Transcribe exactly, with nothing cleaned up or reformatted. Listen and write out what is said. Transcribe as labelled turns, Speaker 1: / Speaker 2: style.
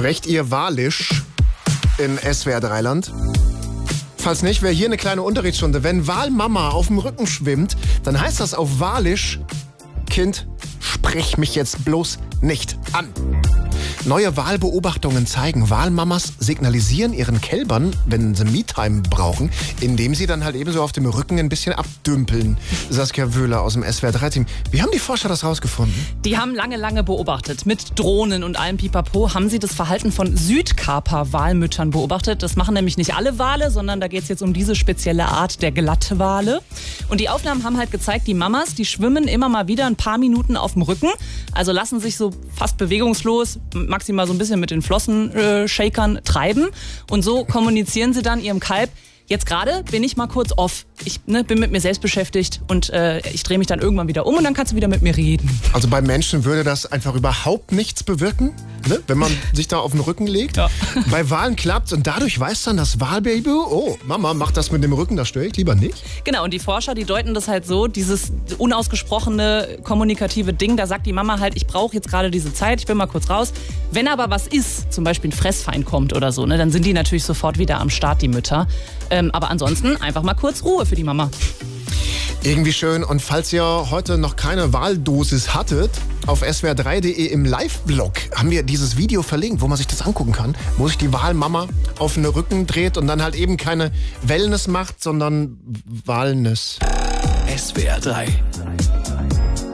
Speaker 1: Sprecht ihr Walisch in S W R drei Land? Falls nicht, wäre hier eine kleine Unterrichtsstunde. Wenn Walmama auf dem Rücken schwimmt, dann heißt das auf Walisch: Kind, sprich mich jetzt bloß nicht an. Neue Walbeobachtungen zeigen, Walmamas signalisieren ihren Kälbern, wenn sie Me-Time brauchen, indem sie dann halt eben so auf dem Rücken ein bisschen abdümpeln. Saskia Wöhler aus dem S W R drei Team. Wie haben die Forscher das rausgefunden?
Speaker 2: Die haben lange, lange beobachtet. Mit Drohnen und allem Pipapo haben sie das Verhalten von Südkaper-Walmüttern beobachtet. Das machen nämlich nicht alle Wale, sondern da geht es jetzt um diese spezielle Art der Glattwale. Und die Aufnahmen haben halt gezeigt, die Mamas, die schwimmen immer mal wieder ein paar Minuten auf dem Rücken. Also lassen sich so fast bewegungslos, maximal so ein bisschen mit den Flossenshakern äh, treiben. Und so kommunizieren sie dann ihrem Kalb: Jetzt gerade bin ich mal kurz off. Ich ne, bin mit mir selbst beschäftigt und äh, ich drehe mich dann irgendwann wieder um und dann kannst du wieder mit mir reden.
Speaker 1: Also bei Menschen würde das einfach überhaupt nichts bewirken, ne? Wenn man sich da auf den Rücken legt.
Speaker 2: Ja.
Speaker 1: Bei Walen klappt's und dadurch weiß dann das Walbaby: Oh, Mama, macht das mit dem Rücken, das störe ich lieber nicht.
Speaker 2: Genau, und die Forscher, die deuten das halt so, dieses unausgesprochene kommunikative Ding, da sagt die Mama halt: Ich brauche jetzt gerade diese Zeit, ich will mal kurz raus. Wenn aber was ist, zum Beispiel ein Fressfeind kommt oder so, ne, dann sind die natürlich sofort wieder am Start, die Mütter. Ähm, aber ansonsten einfach mal kurz Ruhe für die Mama.
Speaker 1: Irgendwie schön. Und falls ihr heute noch keine Wahldosis hattet, auf S W R drei Punkt de im Live-Blog haben wir dieses Video verlinkt, wo man sich das angucken kann, wo sich die Wahlmama auf den Rücken dreht und dann halt eben keine Wellness macht, sondern Walness.
Speaker 3: S W R drei